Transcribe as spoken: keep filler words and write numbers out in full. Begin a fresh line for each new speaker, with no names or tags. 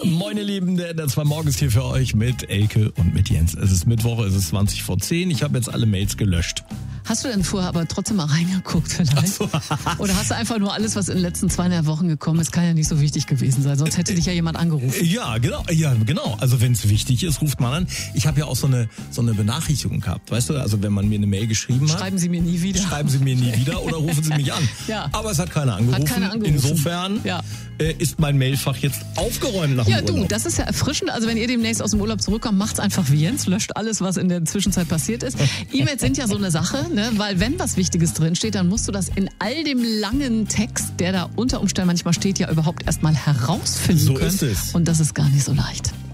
Moin ihr Lieben, der, der zwei morgens hier für euch mit Elke und mit Jens. Es ist Mittwoch, es ist zwanzig vor zehn. Ich habe jetzt alle Mails gelöscht.
Hast du denn vorher aber trotzdem mal reingeguckt vielleicht?
So.
Oder hast du einfach nur alles, was in den letzten zweieinhalb Wochen gekommen ist, kann ja nicht so wichtig gewesen sein, sonst hätte dich ja jemand angerufen.
Ja, genau, ja, genau. Also wenn es wichtig ist, ruft man an. Ich habe ja auch so eine so eine Benachrichtigung gehabt, weißt du? Also wenn man mir eine Mail geschrieben hat.
Schreiben Sie mir nie wieder.
Schreiben Sie mir nie wieder oder rufen Sie mich an.
Ja.
Aber es hat keiner angerufen.
Hat keiner angerufen.
Insofern
Ja.
äh, ist mein Mailfach jetzt aufgeräumt nach
Ja,
dem
du,
Urlaub.
das ist ja erfrischend. Also wenn ihr demnächst aus dem Urlaub zurückkommt, macht's einfach wie Jens, löscht alles, was in der Zwischenzeit passiert ist. E-Mails sind ja so eine Sache, ne? Weil wenn was Wichtiges drinsteht, dann musst du das in all dem langen Text, der da unter Umständen manchmal steht, ja überhaupt erstmal herausfinden
So
können.
ist es.
Und das ist gar nicht so leicht.